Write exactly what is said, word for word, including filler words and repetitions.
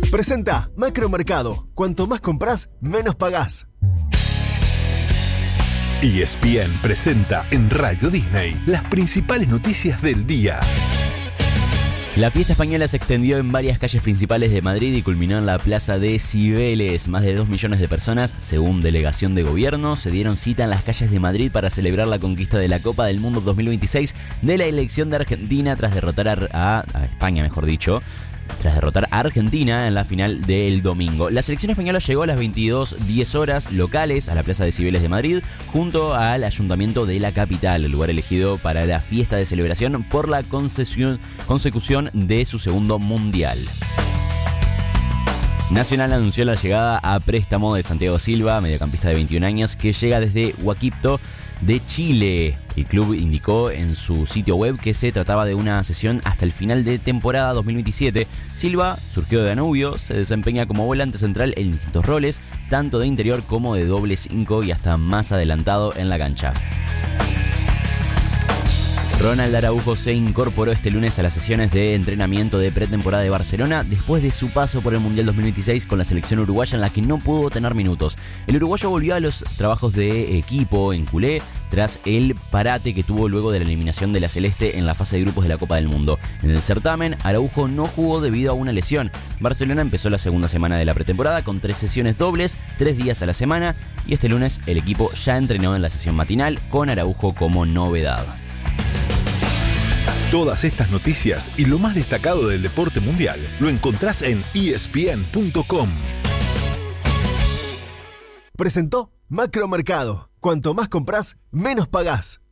Presenta Macromercado. Cuanto más compras, menos pagás. E S P N presenta en Radio Disney las principales noticias del día. La fiesta española se extendió en varias calles principales de Madrid y culminó en la Plaza de Cibeles. Más de dos millones de personas, según delegación de gobierno, se dieron cita en las calles de Madrid para celebrar la conquista de la Copa del Mundo dos mil veintiséis de la elección de Argentina tras derrotar a, a España, mejor dicho. Tras derrotar a Argentina en la final del domingo. La selección española llegó a las veintidós diez horas locales a la Plaza de Cibeles de Madrid, junto al Ayuntamiento de la capital, el lugar elegido para la fiesta de celebración por la concesión, consecución de su segundo mundial. Nacional anunció la llegada a préstamo de Santiago Silva, mediocampista de veintiún años, que llega desde Huaquipto de Chile. El club indicó en su sitio web que se trataba de una cesión hasta el final de temporada dos mil veintisiete. Silva surgió de Danubio, se desempeña como volante central en distintos roles, tanto de interior como de doble cinco y hasta más adelantado en la cancha. Ronald Araujo se incorporó este lunes a las sesiones de entrenamiento de pretemporada de Barcelona después de su paso por el Mundial dos mil veintiséis con la selección uruguaya, en la que no pudo tener minutos. El uruguayo volvió a los trabajos de equipo en culé tras el parate que tuvo luego de la eliminación de la Celeste en la fase de grupos de la Copa del Mundo. En el certamen, Araujo no jugó debido a una lesión. Barcelona empezó la segunda semana de la pretemporada con tres sesiones dobles, tres días a la semana, y este lunes el equipo ya entrenó en la sesión matinal con Araujo como novedad. Todas estas noticias y lo más destacado del deporte mundial lo encontrás en E S P N punto com. Presentó Macromercado. Cuanto más compras, menos pagás.